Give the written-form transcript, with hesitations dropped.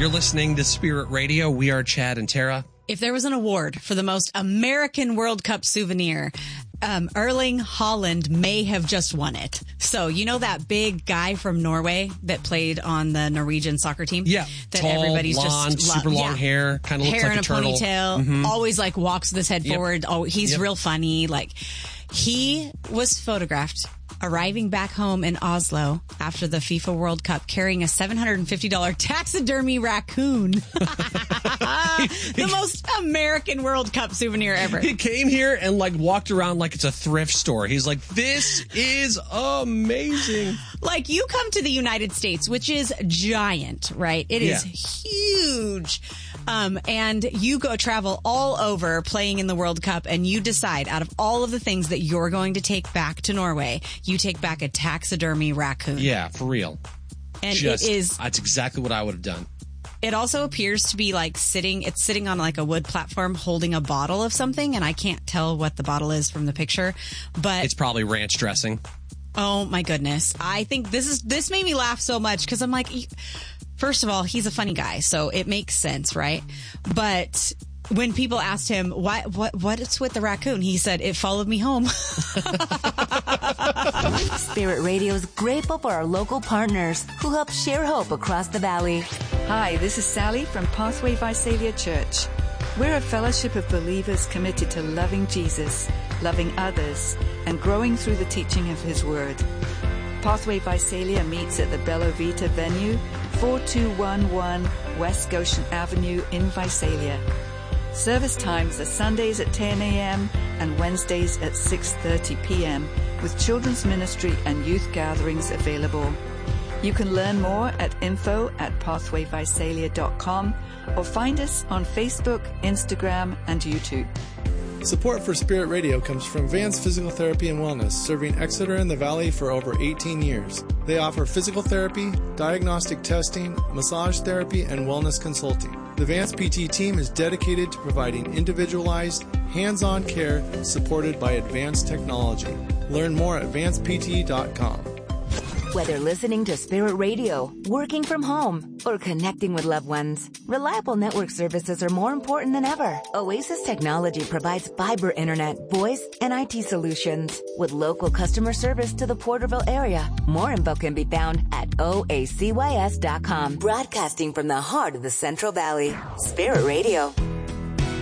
You're listening to Spirit Radio. We are Chad and Tara. If there was an award for the most American World Cup souvenir, Erling Haaland may have just won it. So, you know that big guy from Norway that played on the Norwegian soccer team? Yeah. That tall, everybody's blonde, just super long hair, kind of looks hair like a turtle. Hair in a ponytail, always like walks with his head forward. Oh, he's real funny. Like, he was photographed arriving back home in Oslo after the FIFA World Cup carrying a $750 taxidermy raccoon. The most American World Cup souvenir ever. He came here and like walked around like it's a thrift store. He's like, this is amazing. Like, you come to the United States, which is giant, right? It is huge. And you go travel all over playing in the World Cup, and you decide out of all of the things that you're going to take back to Norway, you take back a taxidermy raccoon. Yeah, for real. And that's exactly what I would have done. It also appears to be like sitting on like a wood platform holding a bottle of something, and I can't tell what the bottle is from the picture, but it's probably ranch dressing. Oh my goodness. I think this made me laugh so much because I'm like, first of all, he's a funny guy, so it makes sense, right? But when people asked him what's with the raccoon, he said, it followed me home. Spirit Radio is grateful for our local partners who help share hope across the valley. Hi, this is Sally from Pathway Visalia Church. We're a fellowship of believers committed to loving Jesus, loving others, and growing through the teaching of His Word. Pathway Visalia meets at the Bella Vita venue, 4211 West Goshen Avenue in Visalia. Service times are Sundays at 10 a.m. and Wednesdays at 6:30 p.m. with children's ministry and youth gatherings available. You can learn more at info@pathwayvisalia.com or find us on Facebook, Instagram, and YouTube. Support for Spirit Radio comes from Vance Physical Therapy and Wellness, serving Exeter and the Valley for over 18 years. They offer physical therapy, diagnostic testing, massage therapy, and wellness consulting. The Vance PT team is dedicated to providing individualized, hands-on care supported by advanced technology. Learn more at vancept.com. Whether listening to Spirit Radio, working from home, or connecting with loved ones, reliable network services are more important than ever. Oasis Technology provides fiber internet, voice, and IT solutions with local customer service to the Porterville area. More info can be found at oacys.com. Broadcasting from the heart of the Central Valley, Spirit Radio.